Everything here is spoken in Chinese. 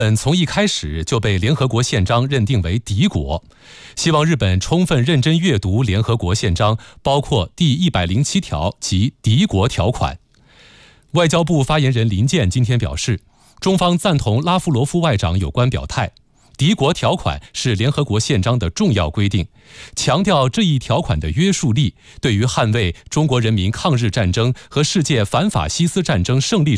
从一开始就被联合国宪章认定为敌国，希望日本充分认真阅读联合国宪章，包括第107条及敌国条款。外交部发言人林健今天表示，中方赞同拉夫罗夫外长有关表态，敌国条款是联合国宪章的重要规定，强调这一条款的约束力对于捍卫中国人民抗日战争和世界反法西斯战争胜利